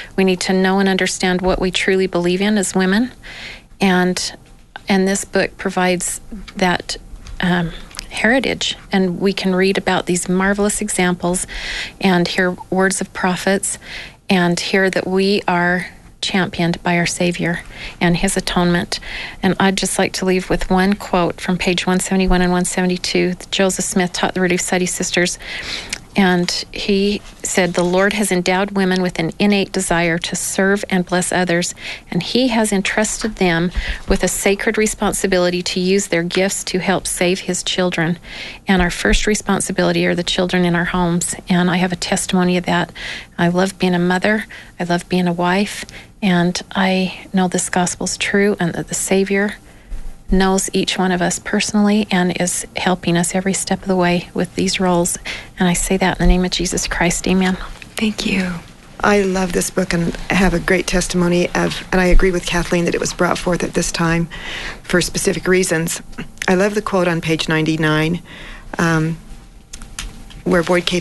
We need to know and understand what we truly believe in as women. And this book provides that heritage, and we can read about these marvelous examples and hear words of prophets and hear that we are championed by our Savior and his atonement. And I'd just like to leave with one quote from page 171 and 172. Joseph Smith taught the Relief Society sisters, and he said, "The Lord has endowed women with an innate desire to serve and bless others, and he has entrusted them with a sacred responsibility to use their gifts to help save his children. And our first responsibility are the children in our homes." And I have a testimony of that. I love being a mother. I love being a wife. And I know this gospel's true, and that the Savior knows each one of us personally and is helping us every step of the way with these roles. And I say that in the name of Jesus Christ. Amen. Thank you. I love this book and have a great testimony and I agree with Kathleen that it was brought forth at this time for specific reasons. I love the quote on page 99, where Boyd K.